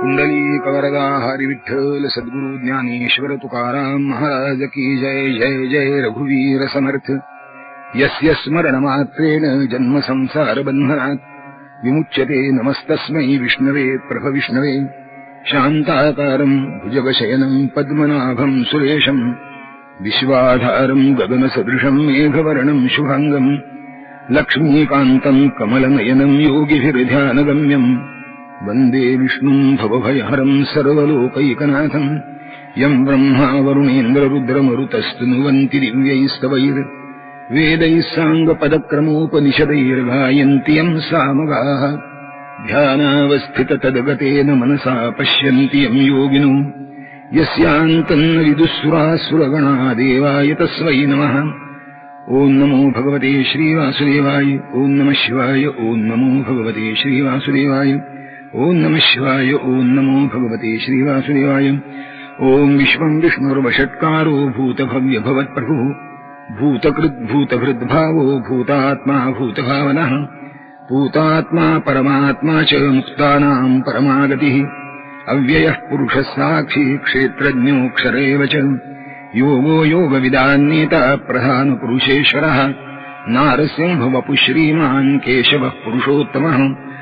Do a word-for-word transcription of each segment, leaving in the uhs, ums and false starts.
पुंडलीकवरदा हरि विठ्ठल सद्गुरु ज्ञानेश्वर तुकाराम महाराज की जय। जय जय रघुवीर समर्थ। यस्य स्मरणमात्रेण जन्म संसार बन्धनात् विमुच्यते नमस्तस्मै विष्णवे प्रभविष्णवे। शान्ताकारं भुजगशयनं पद्मनाभं सुरेशं विश्वाधारं गगनसदृशं मेघवर्णं शुभांगं लक्ष्मीकान्तं कमलनयनं योगिभिर्ध्यानगम्यं वन्दे विष्णुं भवभयहरं सर्वलोकैकनाथं। यं ब्रह्मा वरुणेन्द्ररुद्रमरुतस्तुनुवन्ति दिव्यैस्तवैर् वेदैः साङ्गपदक्रमोपनिषदैर्गायन्ति यं सामगाः। ध्यानावस्थिततद्गतेन मनसा पश्यन्ति यं योगिनो यस्यान्तन्न विदुःसुरासुरगणा देवाय तस्मै नमः। ॐ नमो भगवते श्रीवासुदेवाय। ॐ नमः शिवाय। ॐ नमो भगवते श्रीवासुदेवाय। ॐ नमः शिवाय। ॐ नमो भगवते श्रीवासुदेवाय। ॐ विश्वं विष्णुर्वषट्कारो भूतभव्यभवत्प्रभुः भूतकृद्भूतभृद्भावो भूतात्मा भूतभावनः भूतात्मा परमात्मा च मुक्तानां परमागतिः। अव्ययः पुरुषः साक्षी क्षेत्रज्ञोऽक्षर एव च योगो योगविदान्नेता प्रधानपुरुषेश्वरः। नारसिंहवपुः श्रीमान् केशवः पुरुषोत्तमः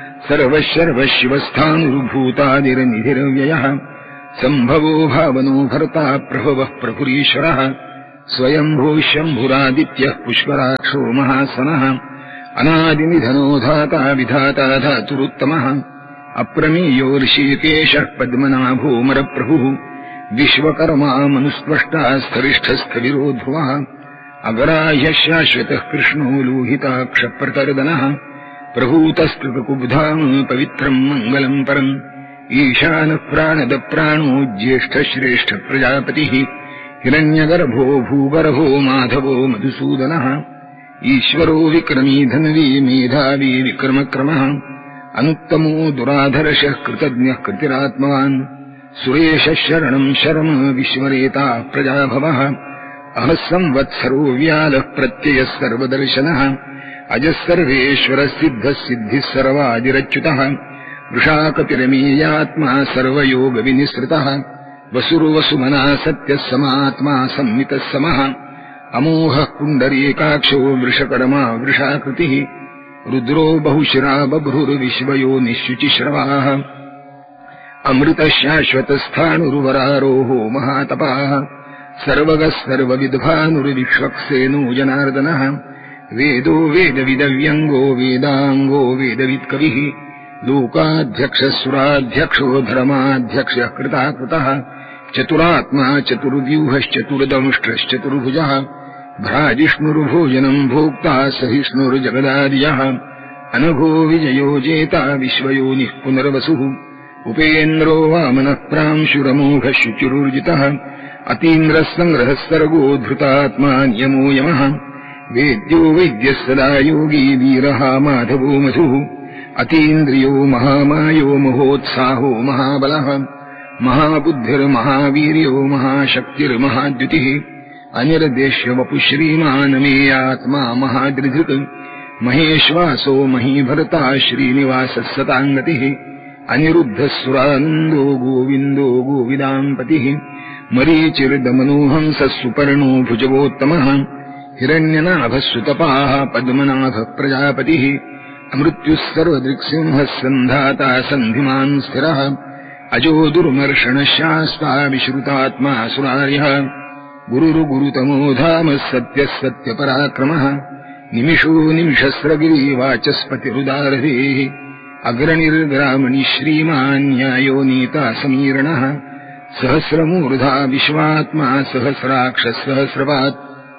सर्वशर्वशिवस्थाणुर्भूतादिर्निधिरव्ययः। सम्भवो भावनो भर्ता प्रभवः प्रभुरीश्वरः। स्वयंभूः शम्भुरादित्यः पुष्कराक्षो महासनः अनादिनिधनो धाता विधाता धातुरुत्तमः। अप्रमेयो ऋषिकेशः पद्मनाभोऽमरप्रभुः विश्वकर्मा मनुस्पष्टा स्थरिष्ठस्थविरो ध्रुवः। अग्राह्यः शाश्वतः कृष्णो लोहिताक्षप्रतर्दनः प्रभूतस्कृतकुब्धाम् पवित्रम् मङ्गलम् परम्। ईशानः प्राणदप्राणो ज्येष्ठश्रेष्ठ प्रजापतिः हिरण्यगर्भो भूगर्भो माधवो मधुसूदनः। ईश्वरो विक्रमी धन्वी मेधावी विक्रमक्रमः अनुत्तमो दुराधर्षः कृतज्ञः कृतिरात्मवान्। सुरेशः शरणं शर्म विश्वरेता प्रजाभवः। अहः संवत्सरो व्यालः प्रत्ययः सर्वदर्शनः अजः सर्वेश्वरः सिद्धः सिद्धिः सर्वादिरच्युतः। वृषाकपिरमेयात्मा सर्वयोगविनिसृतः वसुर्वसुमना सत्यः समात्मा संमितः समः। अमोहः पुण्डरीकाक्षो वृषकर्मा वृषाकृतिः रुद्रो बहुशिरा बभ्रुर्विश्वयोनिश्शुचिश्रवाः। अमृतः शाश्वतस्थाणुर्वरारोहो महातपाः सर्वगः सर्वविद्भानुर्विश्वक्सेनो जनार्दनः। वेदो वेदविदव्यङ्गो वेदाङ्गो वेदवित्कविः लोकाध्यक्षः धर्माध्यक्षः कृताकृतः। चतुरात्मा चतुर्व्यूहश्चतुर्दंष्ट्रश्चतुर्भुजः भ्राजिष्णुर्भोजनम् भोक्ता सहिष्णुर्जगदादियः। अनघो विजयो जेता विश्वयोनिः पुनर्वसुः उपेन्द्रो वामनः प्रांशुरमोघः शुचिरुर्जितः। अतीन्द्रः सङ्ग्रहः सर्गो धृतात्मा नियमो यमः। वेद्यो वैद्यः सदा योगी वीरः माधवो मधुः। अतीन्द्रियो महामायो महोत्साहो महाबलः महाबुद्धिर्महावीर्यो महाशक्तिर्महाद्युतिः। अनिर्देश्य वपुः श्रीमान् मेयात्मा महादृधृक् महेश्वासो महीभर्ता श्रीनिवासः सताङ्गतिः। अनिरुद्धः सुरानन्दो गोविन्दो गोविदाम्पतिः मरीचिर्दमनोहंसः सुपर्णो भुजगोत्तमः। हिरण्यनाभः सुतपाः पद्मनाभः प्रजापतिः। अमृत्युः सर्वदृक्सिंहः सन्धाता सन्धिमान् स्थिरः अजो दुर्मर्षणः शास्ता विश्रुतात्मा सुरार्यः। गुरुर्गुरुतमो धामः सत्यः सत्यपराक्रमः निमिषो निमिषस्रगिरिवाचस्पतिरुदारधेः। अग्रणिर्ग्रामणि श्रीमान् न्यायो नीता समीरणः सहस्रमूर्धा विश्वात्मा सहस्राक्षः सहस्रपात्।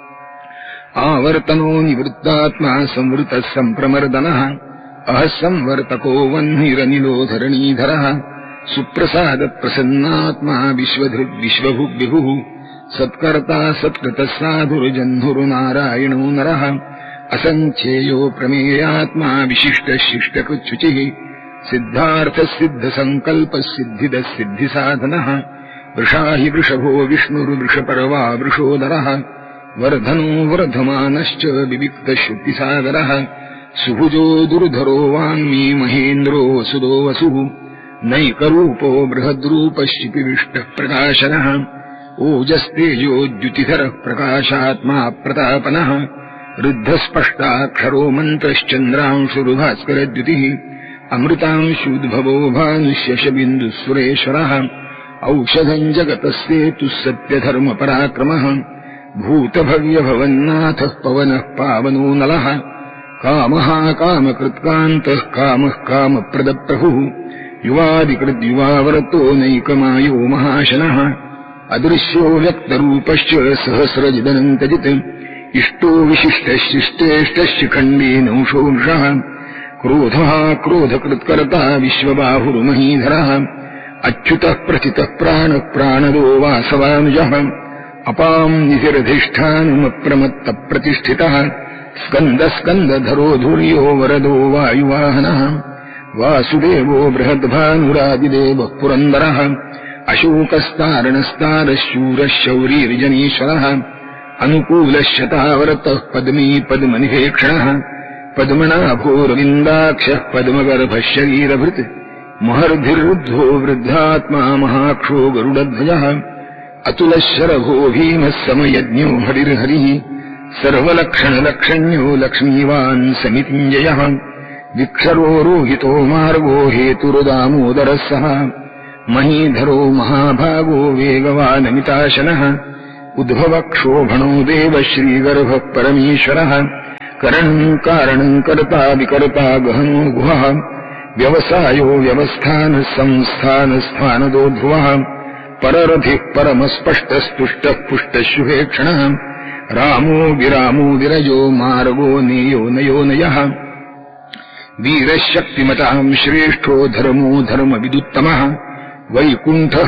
आवर्तनो निवृत्तात्मा संवृतः सम्प्रमर्दनः अहः संवर्तको वह्निरनिलो धरणीधरः। सुप्रसादप्रसन्नात्मा विश्वधृग्विश्वभुग्विभुः सत्कर्ता सत्कृतः साधुर्जह्नुर्नारायणो नरः। असङ्ख्येयो प्रमेयात्मा विशिष्टः शिष्टकृच्छुचिः सिद्धार्थः सिद्धसङ्कल्पः सिद्धिदः सिद्धिसाधनः। वृषा हि वृषभो विष्णुर्वृषपर्वा वृषोदरः वर्धनो वर्धमानश्च विविक्तश्रुतिसागरः। सुभुजो दुर्धरो वाङ्मी महेन्द्रो वसुदो वसुः नैकरूपो बृहद्रूपश्चिपिविष्टः प्रकाशनः ओजस्तेजोद्युतिधरः प्रकाशात्मा प्रतापनः रुद्धस्पष्टाक्षरो मन्त्रश्चन्द्रांशुरुभास्करद्युतिः अमृतांशुद्भवो भानुष्यशबिन्दुः औषधम् जगतस्येतुः सत्यधर्मपराक्रमः भूतभव्यभवन्नाथः पवनः पावनो नलः कामः कामकृत्कान्तः कामः कामप्रदप्रभुः युवादिकृद्युवावरतो नैकमायो महाशनः अदृश्यो व्यक्तरूपश्च सहस्रजिदनन्तजित् इष्टो विशिष्टशिष्टेष्टशिखण्डेनंशोऽंशः क्रोधः क्रोधकृत्कर्ता विश्वबाहुर्महीधरः अच्युतः प्रथितः प्राणः प्राणदो वासवानुजः अपाम् निधिरधिष्ठानमप्रमत्तप्रतिष्ठितः स्कन्दस्कन्दधरो धुर्यो वरदो वायुवाहनः वासुदेवो बृहद्भानुरादिदेवः पुरन्दरः अशोकस्तारणस्तारः शूरः शौरीर्जनीश्वरः अनुकूलश्शतावरतः पद्मी पद्मनिभेक्षणः पद्मनाभोरविन्दाक्षः पद्मगर्भः शरीरभृत् महर्धिर्वृद्धो वृद्धात्मा महाक्षो गरुडध्वजः अतुलशरभो भीमः समयज्ञो हरिर्हरिः सर्वलक्षणलक्षण्यो लक्ष्मीवान् समितिञ्जयः विक्षरो रोहितो मार्गो हेतुरुदामोदरः सः महीधरो महाभागो वेगवानमिताशनः उद्भवक्षोभणो देव श्रीगर्भः परमेश्वरः करणम् कारणम् कर्ता विकर्ता गहनो गुहः व्यवसायो व्यवस्थानः संस्थानस्थानदो ध्रुवः पररथिः परमस्पष्टस्तुष्टः पुष्टशुभेक्षणः रामो विरामो विरजो मार्गो नेयो नयो नयः वीरशक्तिमताम् श्रेष्ठो धर्मो धर्मविदुत्तमः वैकुण्ठः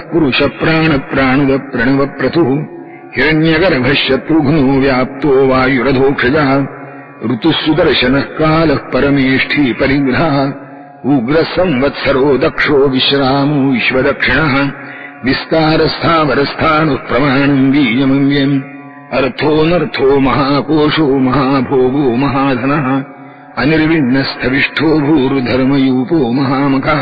पुरुषप्राणप्राणुदप्रणवप्रथुः हिरण्यगर्भः शत्रुघ्नो व्याप्तो वायुरधोक्षजः ऋतुः सुदर्शनः कालः परमेष्ठी परिग्रहः उग्रः संवत्सरो दक्षो विश्रामो विश्वदक्षिणः विस्तारस्थावरस्थाणुः प्रमाणम् बीजमव्यम् अर्थोऽनर्थो महाकोशो महाभोगो महाधनः अनिर्विण्णस्थविष्ठो भूर्धर्मयूपो महामखः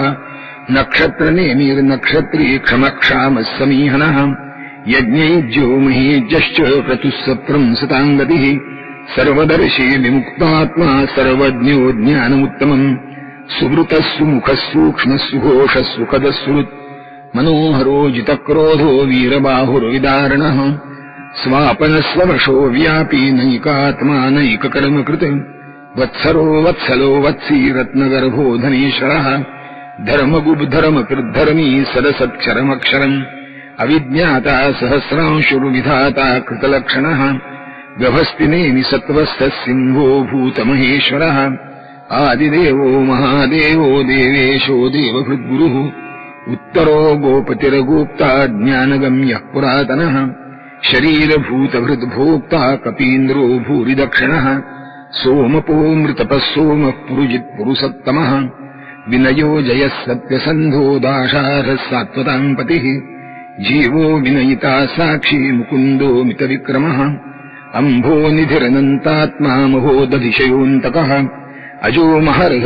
नक्षत्रनेमिर्नक्षत्री क्षमक्षामः समीहनः यज्ञैज्यो महीज्यश्च क्रतुः सत्रम् सताङ्गतिः सर्वदर्शी विमुक्तात्मा सर्वज्ञो ज्ञानमुत्तमम् सुवृतः सुमुखः सूक्ष्मः सुघोषः सुखदः सुहृत् मनोहरो जितक्रोधो वीरबाहुर्विदारणः स्वापनस्ववशो व्यापी नैकात्मा नैककर्मकृत् वत्सरो वत्सलो वत्सी रत्नगर्भो धनेश्वरः धर्मगुब्धर्मकृद्धर्मी सदसत्क्षरमक्षरम् अविज्ञाता सहस्रांशुर्विधाता कृतलक्षणः गभस्तिनेमि सत्त्वस्थः सिंहो भूतमहेश्वरः आदिदेवो महादेवो देवेशो देवभृद्गुरुः उत्तरो गोपतिर्गोप्ता ज्ञानगम्यः पुरातनः शरीरभूतभृद्भोक्ता कपीन्द्रो भूरिदक्षिणः सोमपो मृतपः सोमः पुरुजित्पुरुषोत्तमः विनयो जयः सत्यसन्धो दाशारः सात्वताम् पतिः जीवो विनयिता साक्षी मुकुन्दो मितविक्रमः अम्भो निधिरनन्तात्मा महोदधिशयोऽन्तकः अजो महर्घः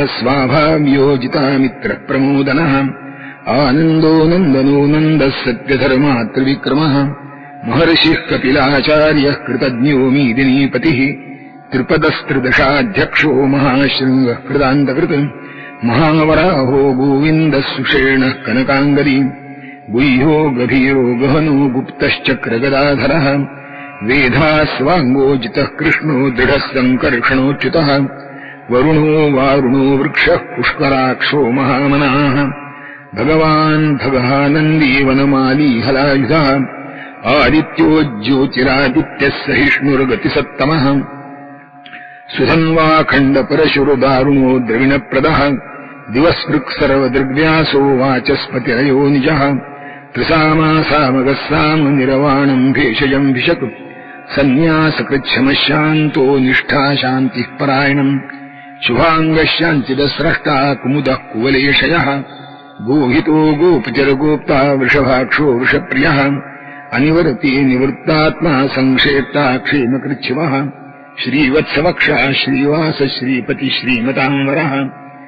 स्वाभाव्योजितामित्रप्रमोदनः आनन्दो नन्दनो नन्दः सत्यधर्मात्रिविक्रमः महर्षिः कपिलाचार्यः कृतज्ञो मीदिनीपतिः त्रिपदस्त्रिदशाध्यक्षो महाशृङ्गः कृतान्तकृत् महावराहो गोविन्दः सुषेणः कनकाङ्गदी गुह्यो गभीरो गहनो गुप्तश्चक्रगदाधरः वेधास्वाङ्गोजितः कृष्णो दृढः सङ्कर्षणोच्युतः वरुणो वारुणो वृक्षः पुष्कराक्षो महामनाः भगवान् भगः नन्दी वनमाली हलायुधः आदित्यो ज्योतिरादित्यः सहिष्णुर्गतिसत्तमः सुधन्वाखण्डपरशुरुदारुणो द्रविणप्रदः दिवस्पृक् सर्वदृग्व्यासो वाचस्पतिरयो निजः त्रिसामासामगः साम निरवाणम् भेषजम् भिषक् सन्न्यासकृच्छमशान्तो निष्ठा शान्तिः परायणम् शुभाङ्गः शान्तिदस्रष्टा कुमुदः कुवलेशयः गोहितो गोपचरगोप्ता वृषभाक्षो वृषप्रियः अनिवर्ती निवृत्तात्मा संक्षेप्ता क्षेमकृच्छिवः श्रीवत्सवक्षः श्रीवास श्रीपति श्रीमताम्बरः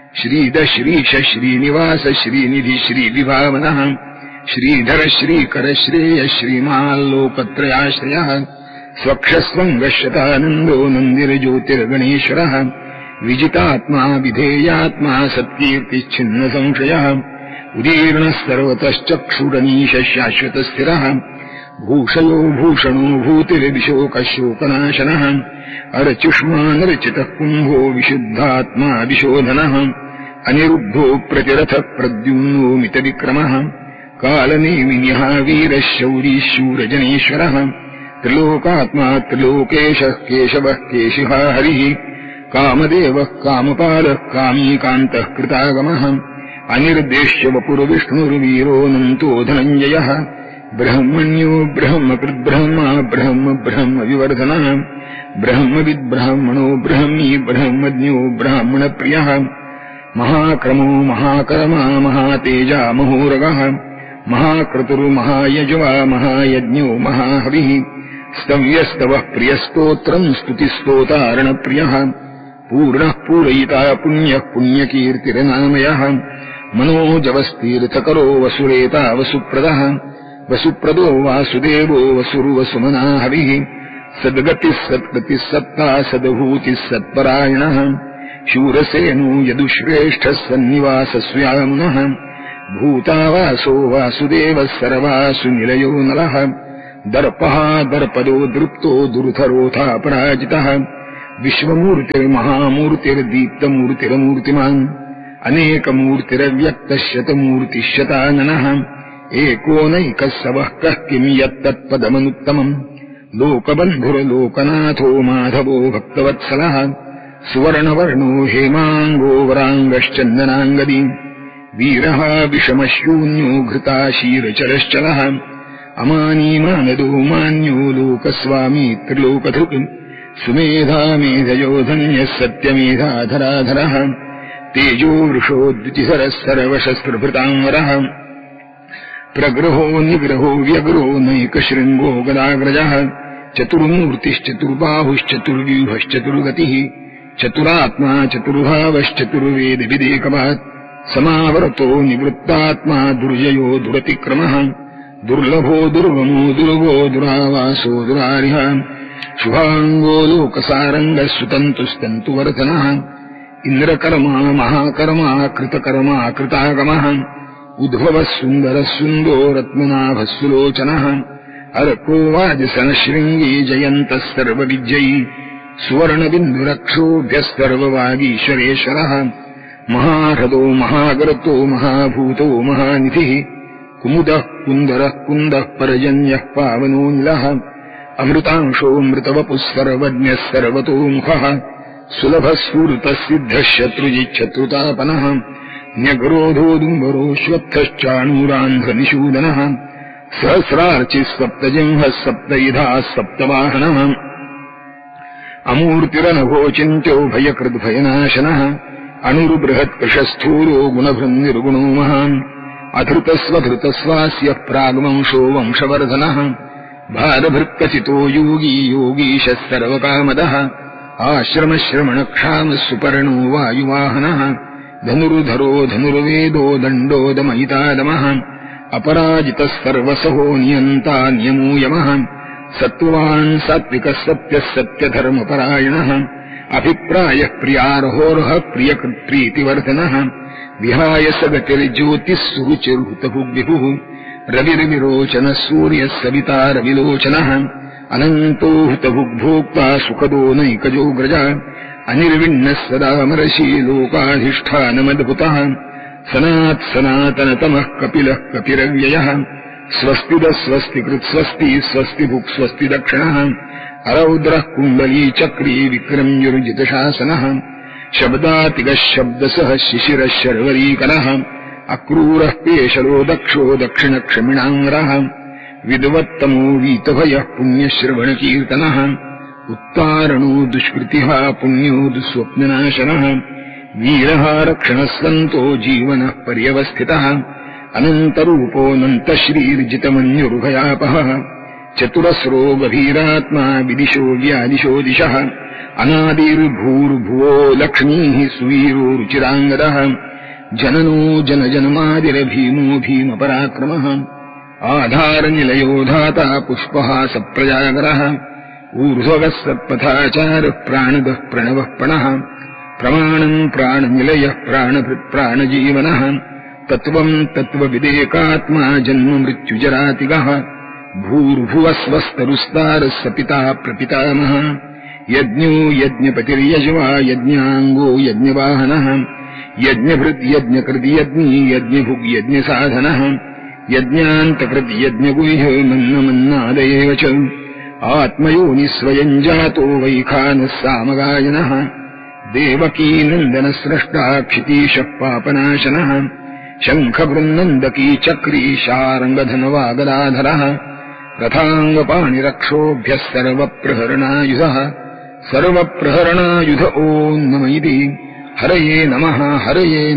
श्रीद श्रीश श्रीनिवास श्रीनिधि श्रीविभावनः श्रीधर श्रीकर श्रेय श्रीमाल्लोकत्रयाश्रयः स्वक्षस्वङ्गशतानन्दो नन्दिर्ज्योतिर्गणेश्वरः विजितात्मा विधेयात्मा सत्कीर्तिच्छिन्न संशयः उदीर्णः सर्वतश्चक्षुरनीश शाश्वतस्थिरः भूषयो भूषणो भूतिर्विशोकशोकनाशनः अर्चुष्मानर्चितः कुम्भो विशुद्धात्मा विशोधनः अनिरुद्धो प्रतिरथः प्रद्युम्नो मितविक्रमः कालनेमिन्यः वीरः शौरी शूरजनेश्वरः त्रिलोकात्मा त्रिलोकेशः केशवः केशिहा हरिः कामदेवः कामपालः कामीकान्तः कृतागमः अनिर्देश्य वपुर्विष्णुर्वीरोऽनन्तो धनञ्जयः ब्रह्मण्यो ब्रह्मकृद्ब्रह्मा ब्रह्म ब्रह्म विवर्धनः ब्रह्मविद्ब्राह्मणो ब्रह्मी ब्रह्मज्ञो ब्राह्मणप्रियः महाक्रमो महाकर्मा महातेजा महोरगः महाक्रतुर्महायज्वा महायज्ञो महाहविः स्तव्यस्तवः प्रियस्तोत्रम् स्तुतिस्तोतारणप्रियः पूर्णः पूरयिता पुण्यः पुण्यकीर्तिर्नामयः मनोजवस्तीर्थकरो वसुरेता वसुप्रदः वसुप्रदो वासुदेवो वसुर्वसुमना हविः सद्गतिः सत्कृतिः सत्ता सद्भूतिः सत्परायणः शूरसेनो यदुश्रेष्ठः सन्निवासस्यामुनः भूतावासो वासुदेवः सर्वासु निलयो नलः दर्पः दर्पदो दृप्तो दुर्धरोऽथापराजितः विश्वमूर्तिर्महामूर्तिर्दीप्तमूर्तिरमूर्तिमान् अनेकमूर्तिरव्यक्तः शतमूर्तिः शताननः एकोनैकः सवः कः किम् यत्तत्पदमनुत्तमम् लोकबन्धुर्लोकनाथो माधवो भक्तवत्सलः सुवर्णवर्णो हेमाङ्गो वराङ्गश्चन्दनाङ्गदी वीरः विषमशून्यो घृताशीरचरश्चलः अमानीमानदो मान्यो लोकस्वामी त्रिलोकधृक् सुमेधा मेधयोधन्यः सत्यमेधाधराधरः तेजो वृषो द्युतिधरः सर्वशस्त्रभृताम्बरः प्रग्रहो निग्रहो व्यग्रो नैकशृङ्गो गदाग्रजः चतुर्मूर्तिश्चतुर्बाहुश्चतुर्व्यूहश्चतुर्गतिः चतुरात्मा चतुर्भावश्चतुर्वेदविदेकवात् समावर्तो निवृत्तात्मा दुर्जयो दुरतिक्रमः दुर्लभो दुर्गमो दुर्गो दुरावासो दुरारिः शुभाङ्गो लोकसारङ्गः सुतन्तुस्तन्तुवर्धनः इन्द्रकर्मा महाकर्मा कृतकर्मा कृतागमः उद्भवः सुन्दरः सुन्दो रत्ननाभः सुलोचनः अर्को वाजसनशृङ्गी जयन्तः सर्वविजयी सुवर्णबिन्दुरक्षोभ्यः सर्ववागीश्वरेश्वरः महाह्रदो महागर्तो महाभूतो महानिधिः कुमुदः कुन्दरः कुन्दः पर्जन्यः पावनोऽनिलः अमृतांशो मृतवपुः सर्वज्ञः सर्वतोमुखः सुलभः स्फूर्तः सिद्धः शत्रुजिच्छत्रुतापनः न्यग्रोधोदुम्बरोऽश्वत्थश्चाणूरान्ध्रनिषूदनः सहस्रार्चिः सप्तजिह्वः सप्तयुधाः सप्तवाहनः अमूर्तिरनघोचिन्त्यो भयकृद्भयनाशनः अणुर्बृहत्कृशस्थूलो गुणभृन्निर्गुणो महान् अधृतस्वधृतस्वास्य प्राग्वंशो वंशवर्धनः भारभृत्कथितो योगी योगीशः सर्वकामदः आश्रमश्रमणक्षामः सुपर्णो वायुवाहनः धनुर्धरो धनुर्वेदो दण्डोदमयितादमः अपराजितः सर्वसहो नियन्ता नियमो यमः सत्त्वान् सात्विकः सत्यः सत्यधर्मपरायणः अभिप्रायः प्रियार्होर्हः प्रियकृत्प्रीतिवर्धनः विहाय सगतिर्ज्योतिः सुरुचिर्हुतभुग्विभुः रविर्विरोचनः सूर्यः सविता रविलोचनः अनन्तो हुतभुग्भोक्ता सुखदो नैकजोग्रजः अनिर्विण्णः सदामरशी लोकाधिष्ठानमद्भुतः सनात् सनातनतमः कपिलः कपिरव्ययः स्वस्तिदः स्वस्तिकृत्स्वस्ति स्वस्तिभुक् स्वस्ति दक्षिणः अरौद्रः कुण्डली चक्री विक्रम्युर्जितशासनः शब्दातिगः शब्दसः शिशिरः शर्वरीकरः अक्रूरः पेशलो दक्षो दक्षिणक्षमिणाङ्गरः विद्वत्तमो वीतभयः पुण्यश्रवणकीर्तनः उत्तारणो दुष्कृतिः पुण्यो दुःस्वप्ननाशनः वीरः रक्षणः सन्तो जीवनः पर्यवस्थितः अनन्तरूपोऽनन्तश्रीर्जितमन्युर्भयापहः चतुरस्रो गभीरात्मा विदिशो व्यादिशो दिशः अनादिर्भूर्भुवो लक्ष्मीः सुवीरो रुचिराङ्गदः जननो जनजन्मादिर्भीमो भीमपराक्रमः आधारनिलयो धाता पुष्पः सप्रजागरः ऊर्ध्वगः सत्पथाचारः प्राणदः प्रणवः प्रणः प्रमाणम् प्राणनिलयः प्राणभृत्प्राणजीवनः तत्त्वम् तत्त्वविदेकात्मा जन्म मृत्युजरातिगः भूर्भुवस्वस्तरुस्तारः स पिता प्रपितामहः यज्ञो यज्ञपतिर्यज्वा यज्ञाङ्गो यज्ञवाहनः यज्ञभृद्यज्ञकृद्यज्ञी यज्ञभुग्यज्ञसाधनः यज्ञान्तकृत् यज्ञगुह्यो मन्नमन्नादयेव च आत्मयोनिः स्वयम् जातो वैखानः सामगायनः देवकीनन्दनस्रष्टा क्षितीशः पापनाशनः शङ्खबृन्नन्दकी चक्री शार्ङ्गधनवागदाधरः रथाङ्गपाणिरक्षोभ्यः सर्वप्रहरणायुधः सर्वप्रहरणायुध ओम् नम इति हरये नमः हरये